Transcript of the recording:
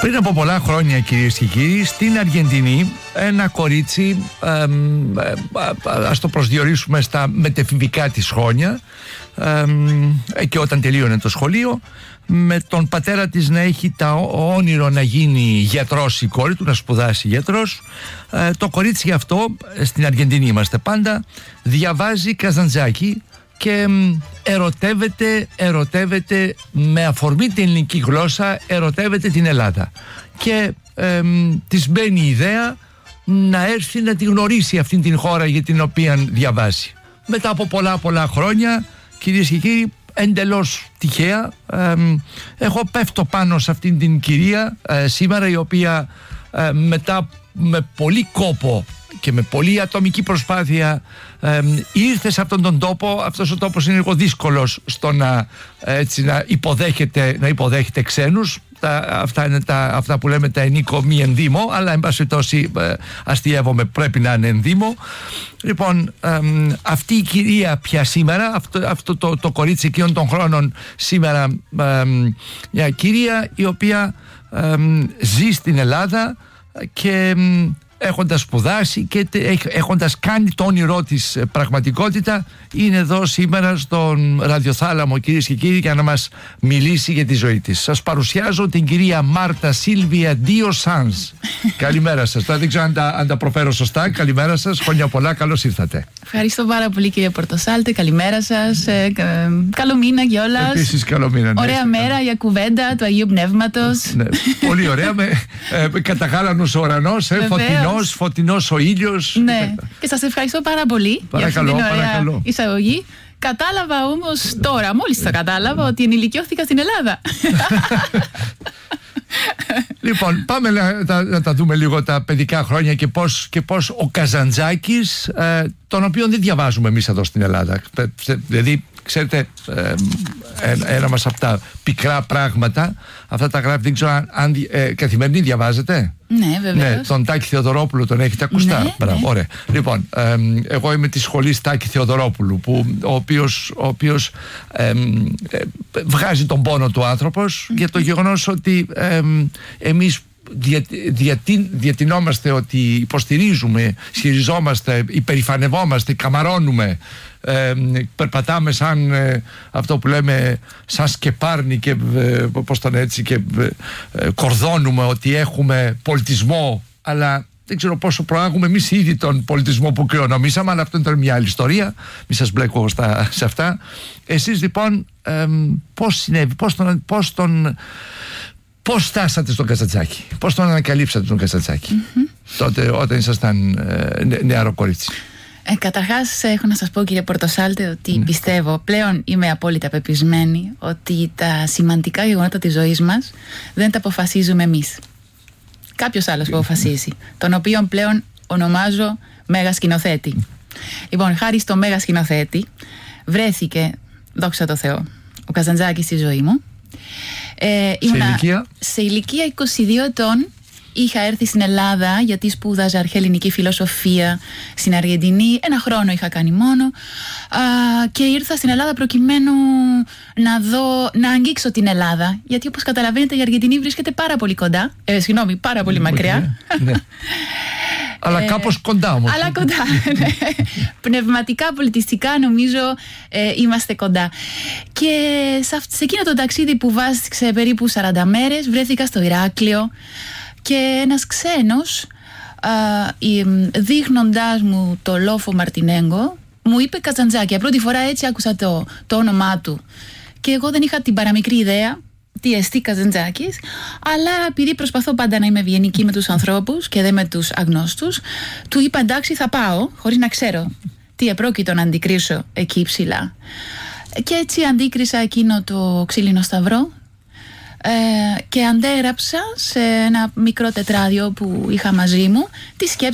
Πριν από πολλά χρόνια, κυρίες και κύριοι, στην Αργεντινή ένα κορίτσι, ας το προσδιορίσουμε στα μετεφηβικά της χρόνια, και όταν τελείωνε το σχολείο, με τον πατέρα της να έχει το όνειρο να γίνει γιατρός, η κόρη του να σπουδάσει γιατρός, το κορίτσι αυτό, στην Αργεντινή είμαστε πάντα, διαβάζει Καζαντζάκη και ερωτεύεται με αφορμή την ελληνική γλώσσα, ερωτεύεται την Ελλάδα και της μπαίνει η ιδέα να έρθει να τη γνωρίσει αυτήν την χώρα για την οποία διαβάζει. Μετά από πολλά χρόνια, κυρίες και κύριοι, εντελώς τυχαία, εγώ πέφτω πάνω σε αυτήν την κυρία σήμερα, η οποία μετά με πολύ κόπο και με πολύ ατομική προσπάθεια ήρθε σε αυτόν τον τόπο. Αυτός ο τόπος είναι λίγο δύσκολος στο να υποδέχεται ξένους. Αυτά είναι αυτά που λέμε τα ενίκο μη ενδύμο, αλλά εν πάση περιπτώσει αστιεύομαι, πρέπει να είναι ενδύμο. Λοιπόν, αυτή η κυρία πια σήμερα, αυτό το κορίτσι εκείνων των χρόνων σήμερα, μια κυρία η οποία ζει στην Ελλάδα και έχοντας σπουδάσει και έχοντας κάνει το όνειρό της πραγματικότητα, είναι εδώ σήμερα στον ραδιοθάλαμο, κυρίες και κύριοι, για να μας μιλήσει για τη ζωή της. Σας παρουσιάζω την κυρία Μάρτα Σίλβια Ντίο Σάνς. Καλημέρα σας. Δεν ξέρω αν τα προφέρω σωστά. Καλημέρα σας, χρόνια πολλά, καλώς ήρθατε. Ευχαριστώ πάρα πολύ, κύριε Πορτοσάλτε. Καλημέρα σας. Καλό μήνα κιόλας. Επίσης, καλό μήνα. Ωραία μέρα για κουβέντα του Αγίου Πνεύματος. Ναι, πολύ ωραία. Καταγάλανος ο ουρανός, φωτεινός ο ήλιος. Ναι, και σας ευχαριστώ πάρα πολύ για αυτή την ωραία εισαγωγή. Κατάλαβα όμως τώρα, μόλις το κατάλαβα, ότι ενηλικιώθηκα στην Ελλάδα. Λοιπόν, πάμε να τα δούμε λίγο τα παιδικά χρόνια και πώς ο Καζαντζάκης, τον οποίο δεν διαβάζουμε εμείς εδώ στην Ελλάδα. Δηλαδή, ξέρετε, ένα μας από τα πικρά πράγματα, αυτά τα γράφει, δεν ξέρω αν καθημερινή διαβάζετε. Ναι, βεβαίως. Ναι, τον Τάκη Θεοδωρόπουλου τον έχετε ακουστά? Ναι, μπράβο, ναι. Ωραία. Λοιπόν, εγώ είμαι της σχολής Τάκη Θεοδωρόπουλου, ο οποίος βγάζει τον πόνο του άνθρωπος για το γεγονός ότι εμείς διατηνόμαστε ότι υποστηρίζουμε, ισχυριζόμαστε, υπερηφανευόμαστε, καμαρώνουμε, περπατάμε σαν αυτό που λέμε σαν σκεπάρνη και πώς τον έτσι, και κορδώνουμε ότι έχουμε πολιτισμό, αλλά δεν ξέρω πόσο προάγουμε εμείς ήδη τον πολιτισμό που κληρονομήσαμε, αλλά αυτό είναι τώρα μια άλλη ιστορία, μη σας μπλέκω σε αυτά. Εσείς λοιπόν πώς συνέβη, πώς φτάσατε στον Καζαντζάκη, πώς τον ανακαλύψατε τον Καζαντζάκη τότε όταν ήσασταν νεαρό κορίτσι? Καταρχάς έχω να σας πω, κύριε Πορτοσάλτε, ότι πιστεύω, πλέον είμαι απόλυτα πεπισμένη, ότι τα σημαντικά γεγονότα της ζωής μας δεν τα αποφασίζουμε εμείς. Κάποιος άλλος που αποφασίζει, τον οποίον πλέον ονομάζω μέγα σκηνοθέτη. Λοιπόν, χάρη στο μέγα σκηνοθέτη βρέθηκε, δόξα τω Θεώ, ο Καζαντζάκης στη ζωή μου. Σε ηλικία 22 ετών είχα έρθει στην Ελλάδα, γιατί σπούδαζα αρχαία ελληνική φιλοσοφία στην Αργεντινή. Ένα χρόνο είχα κάνει μόνο, και ήρθα στην Ελλάδα προκειμένου να αγγίξω την Ελλάδα, γιατί όπως καταλαβαίνετε η Αργεντινή βρίσκεται πάρα πολύ κοντά, πάρα πολύ μακριά. Ναι. Αλλά κάπως κοντά όμως. Αλλά κοντά, ναι. Πνευματικά, πολιτιστικά νομίζω είμαστε κοντά. Και σε εκείνο το ταξίδι που βάστηξε περίπου 40 μέρες βρέθηκα στο Ηράκλειο και ένας ξένος, δείχνοντάς μου το λόφο Μαρτινέγκο, μου είπε Καζαντζάκη. Πρώτη φορά έτσι άκουσα το όνομά του και εγώ δεν είχα την παραμικρή ιδέα τι εστί Καζαντζάκης, αλλά επειδή προσπαθώ πάντα να είμαι ευγενική με τους ανθρώπους και δεν με τους αγνώστους, του είπα εντάξει, θα πάω, χωρίς να ξέρω τι επρόκειτο να αντικρίσω εκεί ψηλά. Και έτσι αντίκρισα εκείνο το ξύλινο σταυρό και αντέγραψα σε ένα μικρό τετράδιο που είχα μαζί μου τη σκέψη